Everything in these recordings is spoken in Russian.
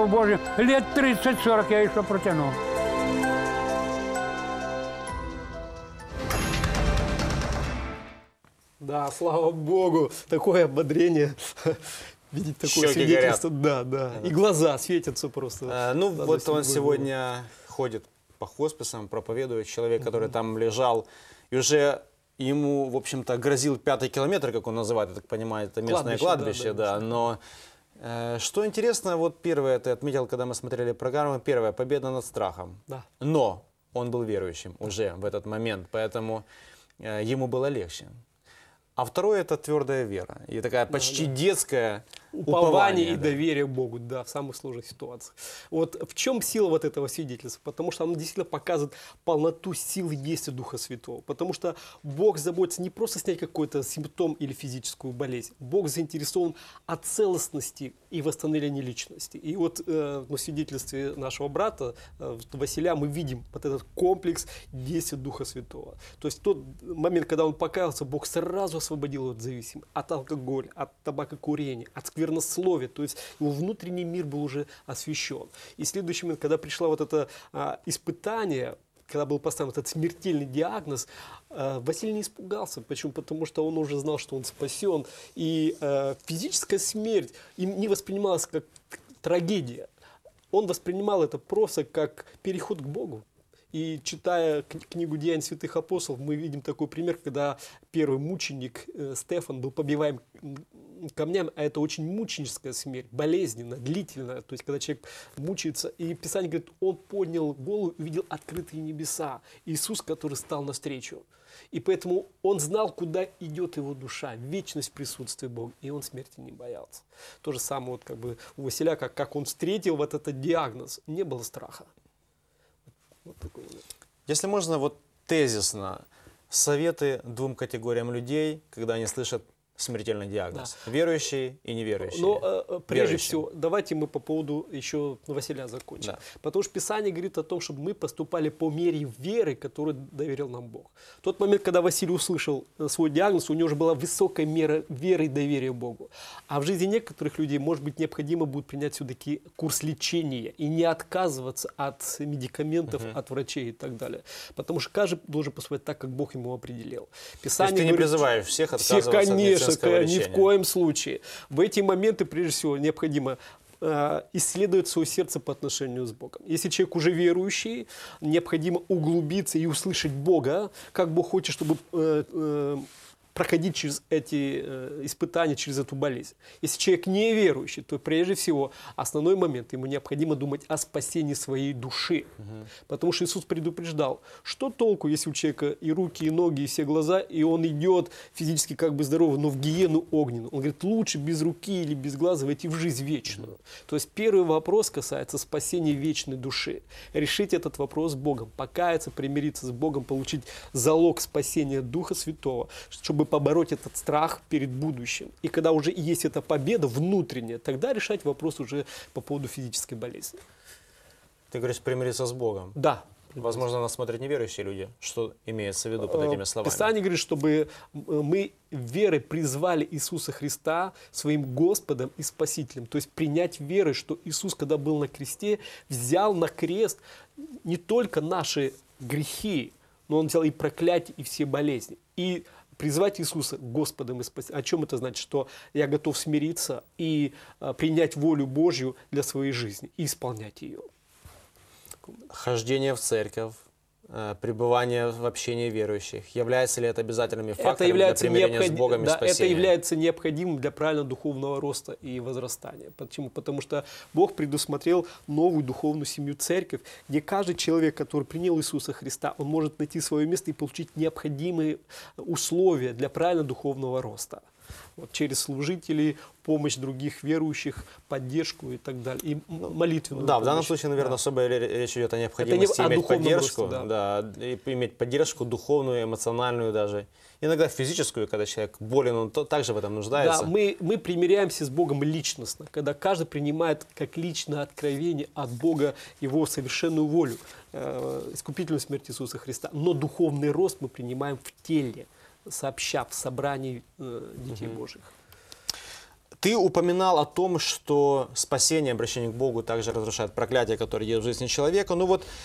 Слово Божье, лет 30-40 я еще протянул. Да, слава Богу, такое ободрение. Видеть такое Щеки свидетельство. Да, да. И глаза светятся просто. Ну, Да, вот спасибо он Богу. сегодня ходит по хосписам, проповедует. Человек, который там лежал, и уже ему, в общем-то, грозил 5-й километр, как он называет, я так понимаю, это местное кладбище, да. Но что интересно, вот первое, ты отметил, когда мы смотрели программу, первая победа над страхом. Да. Но он был верующим уже в этот момент, поэтому ему было легче. А второе – это твердая вера. И такая почти детская Упование и да. доверие Богу, да, в самых сложных ситуациях. Вот в чем сила вот этого свидетельства? Потому что оно действительно показывает полноту силы действия Духа Святого. Потому что Бог заботится не просто снять какой-то симптом или физическую болезнь. Бог заинтересован от целостности и восстановления личности. И вот на свидетельстве нашего брата Василия мы видим вот этот комплекс действия Духа Святого. То есть тот момент, когда он покаялся, Бог сразу освободил его от зависимости, от алкоголя, от табакокурения, от сквернословия. То есть его внутренний мир был уже освящен. И следующий момент, когда пришло вот это испытание, когда был поставлен этот смертельный диагноз, Василий не испугался. Почему? Потому что он уже знал, что он спасен. И физическая смерть им не воспринималась как трагедия. Он воспринимал это просто как переход к Богу. И читая книгу «Деяний святых апостолов», мы видим такой пример, когда первый мученик Стефан был побиваем камнями, а это очень мученическая смерть, болезненная, длительная. То есть, когда человек мучается, и Писание говорит, он поднял голову и увидел открытые небеса. Иисус, который стал навстречу. И поэтому он знал, куда идет его душа, вечность присутствия Бога, и он смерти не боялся. То же самое вот как бы у Василия, как он встретил вот этот диагноз, не было страха. Вот такой момент. Если можно, вот тезисно, советы двум категориям людей, когда они слышат смертельный диагноз. Да. Верующие и неверующие. Но прежде всего, давайте мы по поводу еще Василия закончим. Да. Потому что Писание говорит о том, чтобы мы поступали по мере веры, которую доверил нам Бог. В тот момент, когда Василий услышал свой диагноз, у него уже была высокая мера веры и доверия Богу. А в жизни некоторых людей, может быть, необходимо будет принять все-таки курс лечения и не отказываться от медикаментов, от врачей и так далее. Потому что каждый должен поступать так, как Бог ему определил. Писание То есть ты не призываешь всех отказываться от медицинского ни в коем случае. В эти моменты, прежде всего, необходимо исследовать свое сердце по отношению с Богом. Если человек уже верующий, необходимо углубиться и услышать Бога, как Бог хочет, чтобы проходить через эти испытания, через эту болезнь. Если человек неверующий, то прежде всего основной момент, ему необходимо думать о спасении своей души. Потому что Иисус предупреждал, что толку, если у человека и руки, и ноги, и все глаза, и он идет физически как бы здоровый, но в гиену огненную. Он говорит, лучше без руки или без глаза войти в жизнь вечную. То есть первый вопрос касается спасения вечной души. Решить этот вопрос с Богом, покаяться, примириться с Богом, получить залог спасения Духа Святого, чтобы побороть этот страх перед будущим. И когда уже есть эта победа внутренняя, тогда решать вопрос уже по поводу физической болезни. Ты говоришь, примириться с Богом. Да. Возможно, нас смотрят неверующие люди. Что имеется в виду под этими словами? Писание говорит, чтобы мы верой призвали Иисуса Христа своим Господом и Спасителем. То есть принять верой, что Иисус, когда был на кресте, взял на крест не только наши грехи, но Он взял и проклятие, и все болезни. И призвать Иисуса Господом и Спасителем. О чем это значит? Что я готов смириться и принять волю Божью для своей жизни и исполнять ее. Хождение в церковь, пребывание в общении верующих. Является ли это обязательными факторами для примирения с Богом и спасения? Это является необходимым для правильного духовного роста и возрастания. Почему? Потому что Бог предусмотрел новую духовную семью церковь, где каждый человек, который принял Иисуса Христа, он может найти свое место и получить необходимые условия для правильного духовного роста. Вот, через служителей, помощь других верующих, поддержку и так далее. И молитвенную Да, помощь. в данном случае, наверное, особая речь идет о необходимости иметь поддержку. Росте, да, и иметь поддержку духовную, эмоциональную даже. Иногда физическую, когда человек болен, он также в этом нуждается. Да, мы примиряемся с Богом личностно, когда каждый принимает как личное откровение от Бога Его совершенную волю, искупительную смерть Иисуса Христа. Но духовный рост мы принимаем в теле, сообща в собрании детей Божьих. Ты упоминал о том, что спасение, обращение к Богу также разрушает проклятие, которое есть в жизни человека. Ну вот,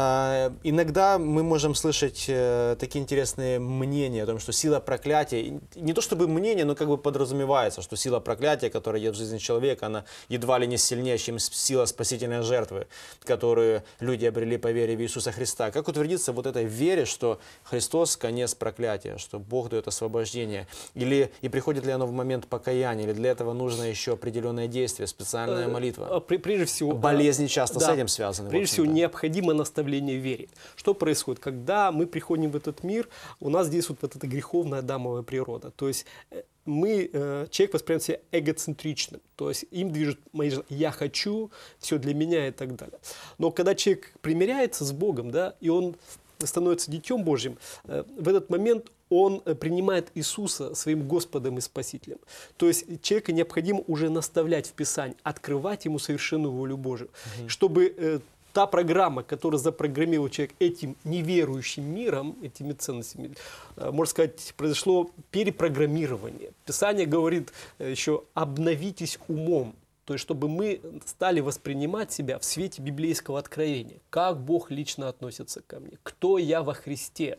иногда мы можем слышать такие интересные мнения о том, что сила проклятия, не то чтобы мнение, но как бы подразумевается, что сила проклятия, которая есть в жизни человека, она едва ли не сильнее, чем сила спасительной жертвы, которую люди обрели по вере в Иисуса Христа. Как утвердиться вот этой вере, что Христос – конец проклятия, что Бог дает освобождение? Или и приходит ли оно в момент покаяния, или для этого нужно еще определенное действие, специальная молитва? Прежде всего, болезни часто да, с этим связаны. Прежде всего, необходимо наставление в вере. Что происходит? Когда мы приходим в этот мир, у нас действует вот эта греховная адамовая природа. То есть человек воспринимает себя эгоцентричным. То есть им движет мои желания. Я хочу, все для меня и так далее. Но когда человек примиряется с Богом, да, и он становится Детем Божьим, в этот момент он принимает Иисуса своим Господом и Спасителем. То есть человека необходимо уже наставлять в Писании, открывать ему совершенную волю Божию, чтобы та программа, которая запрограммировала человек этим неверующим миром, этими ценностями, можно сказать, произошло перепрограммирование. Писание говорит еще «обновитесь умом». То есть, чтобы мы стали воспринимать себя в свете библейского откровения. Как Бог лично относится ко мне? Кто я во Христе?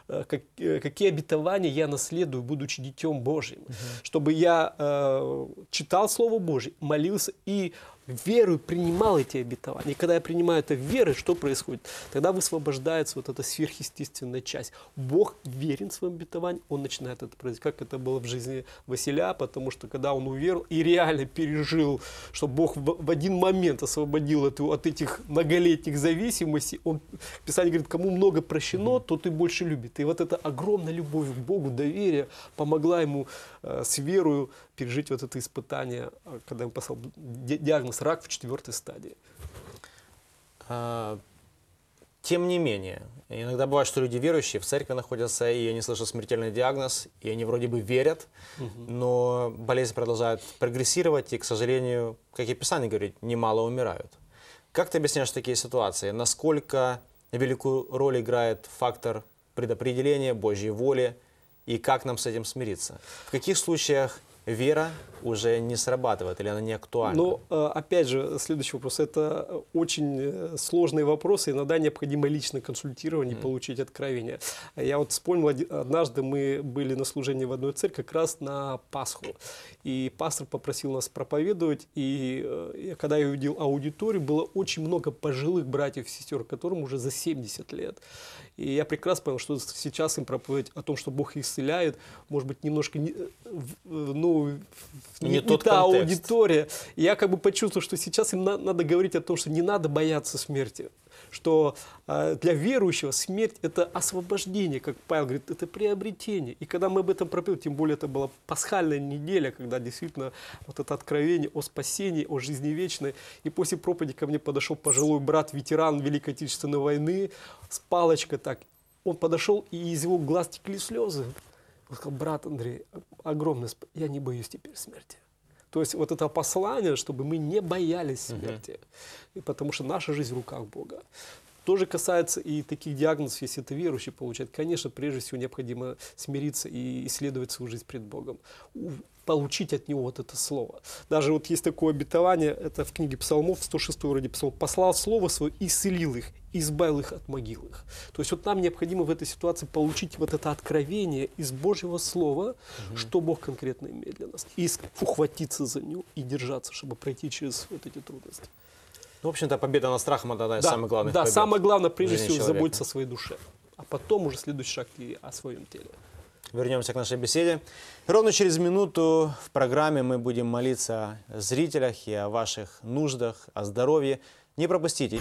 Какие обетования я наследую, будучи Детем Божьим? Чтобы я читал Слово Божье, молился и верой принимал эти обетования. И когда я принимаю это верой, что происходит? Тогда высвобождается вот эта сверхъестественная часть. Бог верен своим обетованиям, Он начинает это производить. Как это было в жизни Василия, потому что когда он уверовал и реально пережил, что Бог в один момент освободил от этих многолетних зависимостей, Писание говорит, кому много прощено, тот и больше любит. И вот эта огромная любовь к Богу, доверие помогла ему с верою пережить вот это испытание, когда ему поставил диагноз рак в 4-й стадии. Тем не менее, иногда бывает, что люди верующие в церкви находятся, и они слышат смертельный диагноз, и они вроде бы верят, но болезнь продолжает прогрессировать, и, к сожалению, как и Писание говорит, немало умирают. Как ты объясняешь такие ситуации? Насколько великую роль играет фактор предопределения Божьей воли, и как нам с этим смириться? В каких случаях вера уже не срабатывает или она не актуальна? Но, опять же, следующий вопрос. Это очень сложные вопросы. Иногда необходимо личное консультирование и получить откровение. Я вот вспомнил, однажды мы были на служении в одной церкви как раз на Пасху. И пастор попросил нас проповедовать. И когда я увидел аудиторию, было очень много пожилых братьев и сестер, которым уже за 70 лет. И я прекрасно понял, что сейчас им проповедовать о том, что Бог их исцеляет, может быть, немножко не тот та контекст. аудитория. И я как бы почувствовал, что сейчас им надо говорить о том, что не надо бояться смерти. Что для верующего смерть – это освобождение, как Павел говорит, это приобретение. И когда мы об этом проповедовали, тем более это была пасхальная неделя, когда действительно вот это откровение о спасении, о жизни вечной. И после проповеди ко мне подошел пожилой брат, ветеран Великой Отечественной войны, с палочкой так. Он подошел, и из его глаз текли слезы. Он сказал: брат Андрей, огромное спасибо, я не боюсь теперь смерти. То есть вот это послание, чтобы мы не боялись смерти, и потому что наша жизнь в руках Бога. Тоже касается и таких диагнозов, если это верующий получает. Конечно, прежде всего необходимо смириться и исследовать свою жизнь пред Богом. Получить от Него вот это слово. Даже вот есть такое обетование, это в книге Псалмов, 106 вроде Псалом. «Послал слово свое, исцелил их, избавил их от могил их». То есть вот нам необходимо в этой ситуации получить вот это откровение из Божьего слова, что Бог конкретно имеет для нас. И ухватиться за него и держаться, чтобы пройти через вот эти трудности. Ну, в общем-то, победа над страхом – это одна из самых главных побед. Да, самое главное, прежде в жизни всего, человека. заботиться о своей душе. А потом уже следующий шаг и о своем теле. Вернемся к нашей беседе. Ровно через минуту в программе мы будем молиться о зрителях и о ваших нуждах, о здоровье. Не пропустите.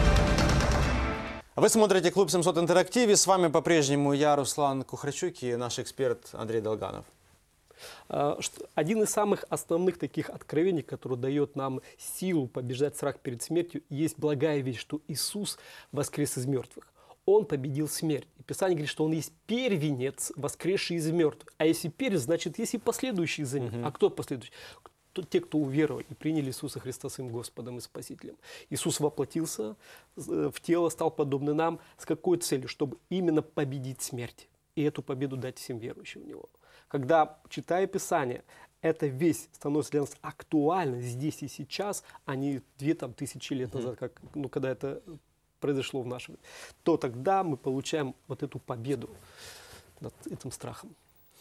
Вы смотрите «Клуб 700 Интерактив», и с вами по-прежнему я, Руслан Кухарчук, и наш эксперт Андрей Долганов. Один из самых основных таких откровений, который дает нам силу побеждать страх перед смертью, есть благая весть, что Иисус воскрес из мертвых. Он победил смерть. И Писание говорит, что Он есть первенец, воскресший из мертвых. А если первенец, значит, есть и последующие за Ним. А кто последующий? Те, кто уверовали и приняли Иисуса Христа своим Господом и Спасителем. Иисус воплотился в тело, стал подобным нам. С какой целью? Чтобы именно победить смерть. И эту победу дать всем верующим в Него. Когда, читая Писание, эта весть становится для нас актуальна здесь и сейчас, а не 2000 лет назад, как, когда это произошло в нашем, то тогда мы получаем вот эту победу над этим страхом.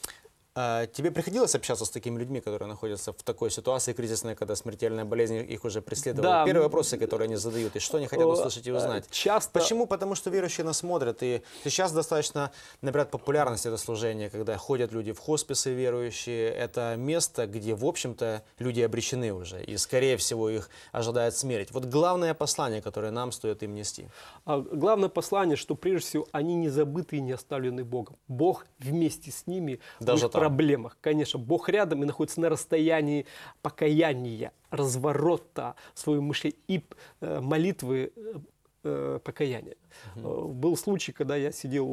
Тебе приходилось общаться с такими людьми, которые находятся в такой ситуации кризисной, когда смертельная болезнь их уже преследовала? Да. Первые вопросы, которые они задают, и что они хотят услышать и узнать? Часто... Почему? Потому что верующие нас смотрят, и сейчас достаточно набирает популярность это служение, когда ходят люди в хосписы верующие. Это место, где, в общем-то, люди обречены уже, и, скорее всего, их ожидает смерть. Вот главное послание, которое нам стоит им нести. Главное послание, что, прежде всего, они не забыты и не оставлены Богом. Бог вместе с ними даже в их проблемах. Конечно, Бог рядом и находится на расстоянии покаяния, разворота своего мышления и молитвы покаяния. Был случай, когда я сидел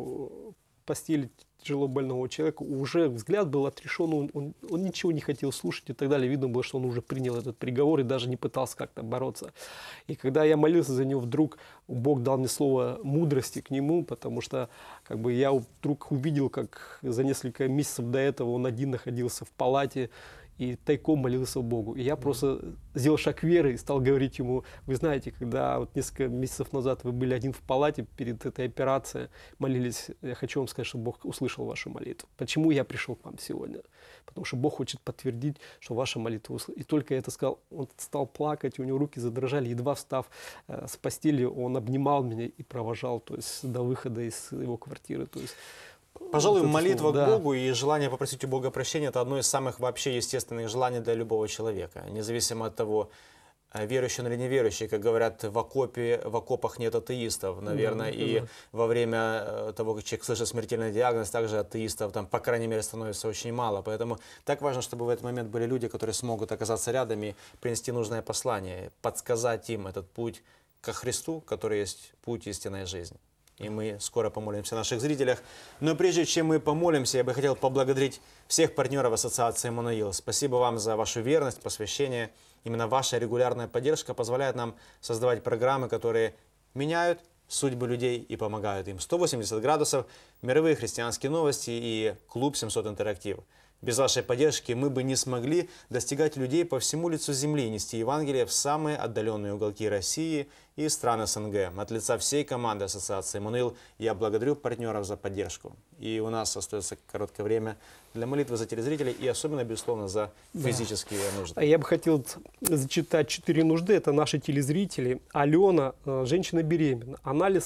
у постели тяжело больного человека, уже взгляд был отрешен, он ничего не хотел слушать и так далее. Видно было, что он уже принял этот приговор и даже не пытался как-то бороться. И когда я молился за него, вдруг Бог дал мне слово мудрости к нему, потому что я вдруг увидел, как за несколько месяцев до этого он один находился в палате и тайком молился Богу. И я просто сделал шаг веры и стал говорить ему: вы знаете, когда вот несколько месяцев назад вы были один в палате перед этой операцией, молились, я хочу вам сказать, что Бог услышал вашу молитву. Почему я пришел к вам сегодня? Потому что Бог хочет подтвердить, что ваша молитва услышана. И только я это сказал, он стал плакать, у него руки задрожали. Едва встав с постели, он обнимал меня и провожал, то есть до выхода из его квартиры. То есть, пожалуй, вот молитва слово, к Богу и желание попросить у Бога прощения – это одно из самых вообще естественных желаний для любого человека. Независимо от того, верующий он или неверующий. Как говорят, в окопах нет атеистов. Наверное, и во время того, как человек слышит смертельный диагноз, также атеистов, там, по крайней мере, становится очень мало. Поэтому так важно, чтобы в этот момент были люди, которые смогут оказаться рядом и принести нужное послание, подсказать им этот путь ко Христу, который есть путь истинной жизни. И мы скоро помолимся о наших зрителях. Но прежде чем мы помолимся, я бы хотел поблагодарить всех партнеров Ассоциации «Эммануил». Спасибо вам за вашу верность, посвящение. Именно ваша регулярная поддержка позволяет нам создавать программы, которые меняют судьбы людей и помогают им. 180 градусов, мировые христианские новости и клуб 700 интерактив. Без вашей поддержки мы бы не смогли достигать людей по всему лицу земли и нести Евангелие в самые отдаленные уголки России и стран СНГ. От лица всей команды Ассоциации «Эммануил» я благодарю партнеров за поддержку. И у нас остается короткое время для молитвы за телезрителей и особенно, безусловно, за физические нужды. Я бы хотел зачитать 4 нужды. Это наши телезрители. Алена, женщина беременна.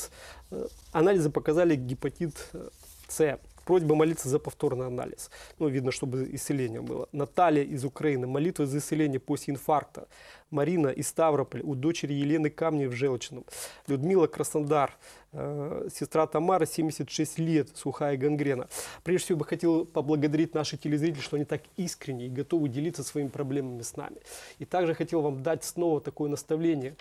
Анализы показали гепатит С. Просьба молиться за повторный анализ. Видно, чтобы исцеление было. Наталья из Украины. Молитва за исцеление после инфаркта. Марина из Ставрополя. У дочери Елены камни в желчном. Людмила, Краснодар. Сестра Тамара, 76 лет, сухая гангрена. Прежде всего, бы хотел поблагодарить наших телезрителей, что они так искренне и готовы делиться своими проблемами с нами. И также хотел вам дать снова такое наставление.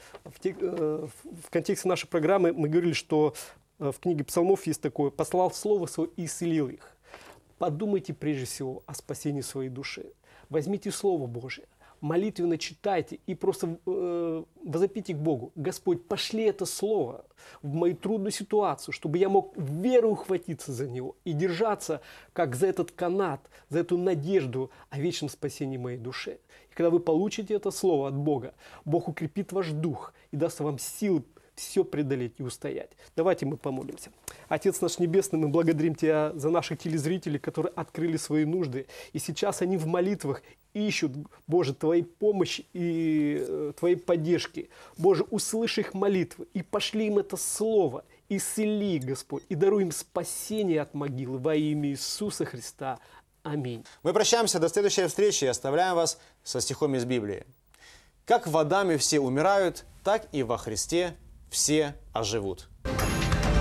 В контексте нашей программы мы говорили, что в книге Псалмов есть такое: «Послал слово свое и исцелил их». Подумайте прежде всего о спасении своей души. Возьмите Слово Божие, молитвенно читайте и просто возопите к Богу: Господь, пошли это Слово в мою трудную ситуацию, чтобы я мог верой ухватиться за него и держаться как за этот канат, за эту надежду о вечном спасении моей души. И когда вы получите это Слово от Бога, Бог укрепит ваш дух и даст вам силы все преодолеть и устоять. Давайте мы помолимся. Отец наш Небесный, мы благодарим Тебя за наших телезрителей, которые открыли свои нужды. И сейчас они в молитвах ищут, Боже, Твоей помощи и Твоей поддержки. Боже, услышь их молитвы и пошли им это слово. Исцели, Господь, и даруй им спасение от могилы во имя Иисуса Христа. Аминь. Мы прощаемся до следующей встречи и оставляем вас со стихом из Библии. «Как в Адаме все умирают, так и во Христе все оживут».